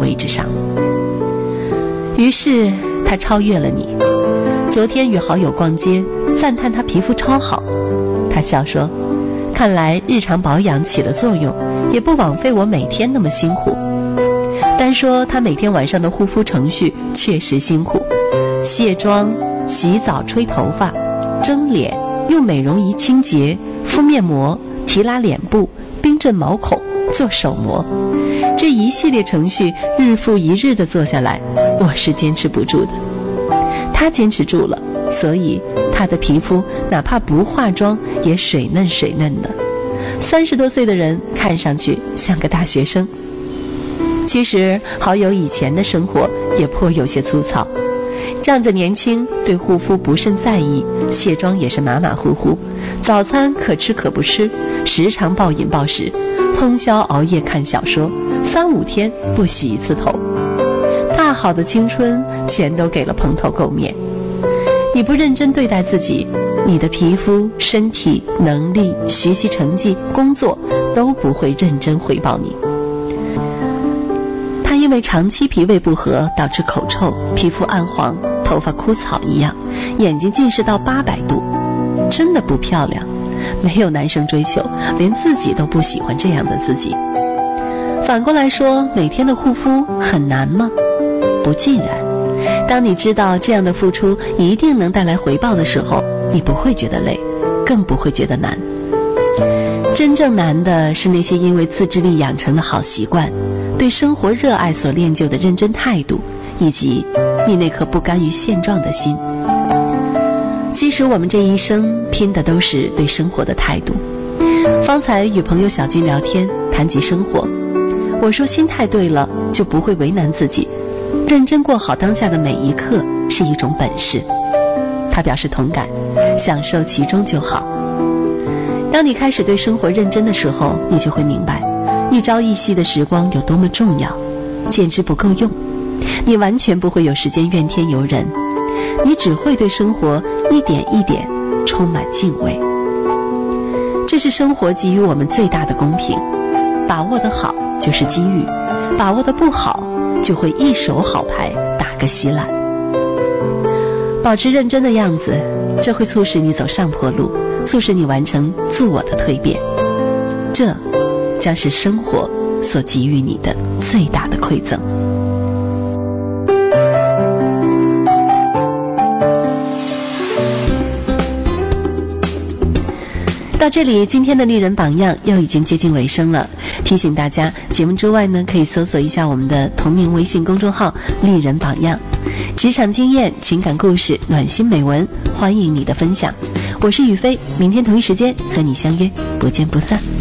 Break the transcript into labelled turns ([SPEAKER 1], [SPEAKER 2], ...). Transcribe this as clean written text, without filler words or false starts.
[SPEAKER 1] 位置上。于是他超越了你。昨天与好友逛街，赞叹他皮肤超好，他笑说，看来日常保养起了作用，也不枉费我每天那么辛苦。单说他每天晚上的护肤程序确实辛苦，卸妆、洗澡、吹头发、蒸脸、用美容仪清洁、敷面膜、提拉脸部、冰镇毛孔、做手膜，这一系列程序日复一日的做下来，我是坚持不住的。他坚持住了，所以他的皮肤哪怕不化妆也水嫩水嫩的。30多岁的人看上去像个大学生。其实好友以前的生活也颇有些粗糙，仗着年轻，对护肤不甚在意，卸妆也是马马虎虎，早餐可吃可不吃，时常暴饮暴食，通宵熬夜看小说，3、5天不洗一次头。大好的青春全都给了蓬头垢面。你不认真对待自己，你的皮肤、身体、能力、学习成绩、工作都不会认真回报你。他因为长期脾胃不和导致口臭、皮肤暗黄、头发枯草一样，眼睛近视到800度，真的不漂亮。没有男生追求，连自己都不喜欢这样的自己。反过来说，每天的护肤很难吗？不尽然。当你知道这样的付出一定能带来回报的时候，你不会觉得累，更不会觉得难。真正难的是那些因为自制力养成的好习惯，对生活热爱所练就的认真态度，以及你那颗不甘于现状的心。其实我们这一生拼的都是对生活的态度。方才与朋友小军聊天，谈及生活，我说心态对了，就不会为难自己，认真过好当下的每一刻是一种本事。他表示同感，享受其中就好。当你开始对生活认真的时候，你就会明白，一朝一夕的时光有多么重要，简直不够用。你完全不会有时间怨天尤人，你只会对生活一点一点充满敬畏。这是生活给予我们最大的公平，把握得好就是机遇，把握得不好就会一手好牌打个稀烂。保持认真的样子，这会促使你走上坡路，促使你完成自我的蜕变，这将是生活所给予你的最大的馈赠。到这里，今天的丽人榜样又已经接近尾声了。提醒大家，节目之外呢，可以搜索一下我们的同名微信公众号丽人榜样，职场经验、情感故事、暖心美文，欢迎你的分享。我是雨飞，明天同一时间和你相约，不见不散。